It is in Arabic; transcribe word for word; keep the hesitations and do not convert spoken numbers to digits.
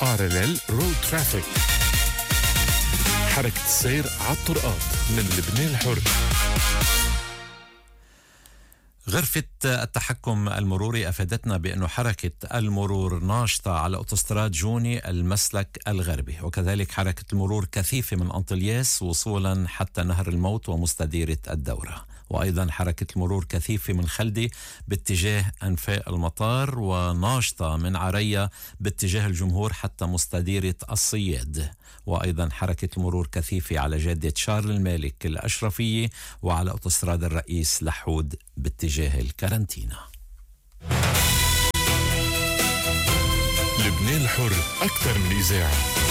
باراليل رود ترافيك، حركة السير على الطرقات من لبنان الحر. غرفة التحكم المروري أفادتنا بأن حركة المرور ناشطة على أوتوستراد جوني المسلك الغربي، وكذلك حركة المرور كثيفة من أنطلياس وصولا حتى نهر الموت ومستديرة الدورة، وأيضا حركة المرور كثيفة من خلدي باتجاه أنفاق المطار، وناشطة من عريا باتجاه الجمهور حتى مستديرة الصياد، وأيضا حركة المرور كثيفة على جادة شارل المالك الأشرفية وعلى أوتوستراد الرئيس لحود باتجاه الكارنتينا. لبنان الحر أكثر من إذاعة.